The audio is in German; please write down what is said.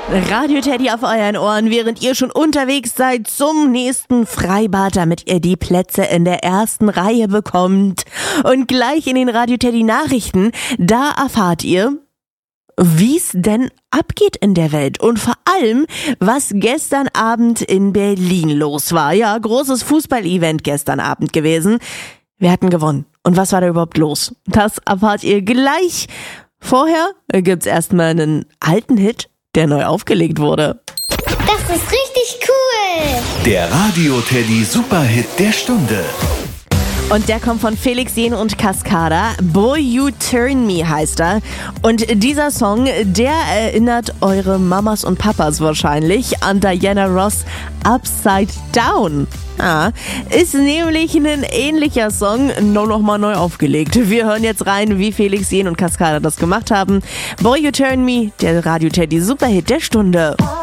Radio Teddy auf euren Ohren, während ihr schon unterwegs seid zum nächsten Freibad, damit ihr die Plätze in der ersten Reihe bekommt. Und gleich in den Radio Teddy Nachrichten, da erfahrt ihr, wie es denn abgeht in der Welt und vor allem, was gestern Abend in Berlin los war. Ja, großes Fußball-Event gestern Abend gewesen. Wir hatten gewonnen. Und was war da überhaupt los? Das erfahrt ihr gleich. Vorher gibt's erstmal einen alten Hit, der neu aufgelegt wurde. Das ist richtig cool! Der Radio Teddy Superhit der Stunde. Und der kommt von Felix Jähn und Cascada. Boy You Turn Me heißt er. Und dieser Song, der erinnert eure Mamas und Papas wahrscheinlich an Diana Ross Upside Down. Ja, ist nämlich ein ähnlicher Song, nur nochmal neu aufgelegt. Wir hören jetzt rein, wie Felix Jähn und Cascada das gemacht haben. Boy You Turn Me, der Radio Teddy Superhit der Stunde.